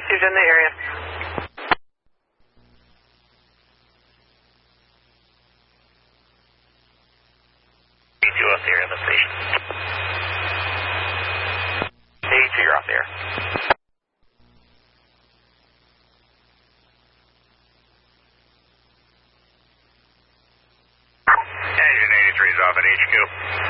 Who's in the area? A2 off the air in the station. A2, you're off the air. Engine 83 is off at HQ.